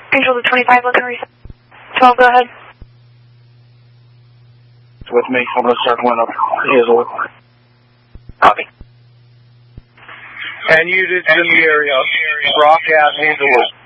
Angel to 25, looking reset. 12, go ahead. It's with me. I'm going to start going up Hazelwood. Copy. And you did in the area. Rock at Hazelwood.